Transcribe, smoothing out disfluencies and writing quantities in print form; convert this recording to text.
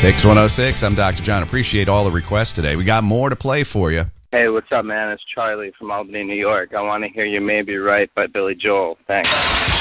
X106, I'm Dr. John. Appreciate all the requests today. We got more to play for you. Hey, what's up, man? It's Charlie from Albany, New York. I want to hear You May Be Right by Billy Joel. Thanks.